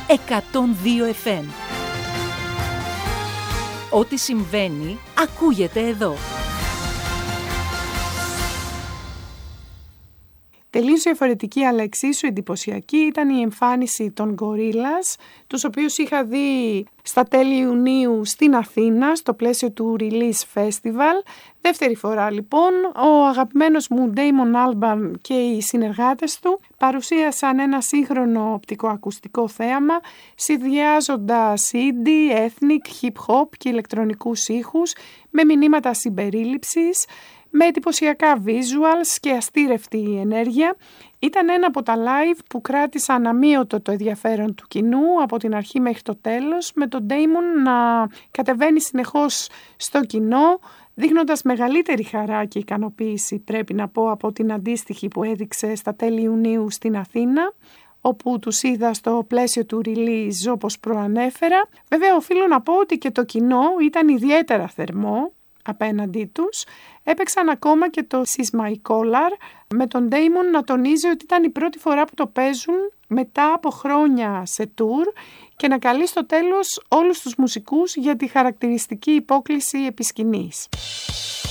102 FM. Ό,τι συμβαίνει, ακούγεται εδώ. Τελείως διαφορετική αλλά εξίσου εντυπωσιακή ήταν η εμφάνιση των Gorillaz, τους οποίους είχα δει στα τέλη Ιουνίου στην Αθήνα, στο πλαίσιο του Release Festival. Δεύτερη φορά λοιπόν, ο αγαπημένος μου Damon Albarn και οι συνεργάτες του παρουσίασαν ένα σύγχρονο οπτικοακουστικό θέαμα, συνδυάζοντας indie, ethnic, hip hop και ηλεκτρονικούς ήχους με μηνύματα συμπερίληψης, με εντυπωσιακά visuals και αστήρευτη ενέργεια. Ήταν ένα από τα live που κράτησαν αμύωτο το ενδιαφέρον του κοινού από την αρχή μέχρι το τέλος, με τον Damon να κατεβαίνει συνεχώς στο κοινό, δείχνοντας μεγαλύτερη χαρά και ικανοποίηση, πρέπει να πω, από την αντίστοιχη που έδειξε στα τέλη Ιουνίου στην Αθήνα, όπου τους είδα στο πλαίσιο του release όπως προανέφερα. Βέβαια οφείλω να πω ότι και το κοινό ήταν ιδιαίτερα θερμό απέναντί τους. Έπαιξαν ακόμα και το She's My Collar, με τον Damon να τονίζει ότι ήταν η πρώτη φορά που το παίζουν μετά από χρόνια σε tour και να καλεί στο τέλος όλους τους μουσικούς για τη χαρακτηριστική υπόκλιση επί σκηνής.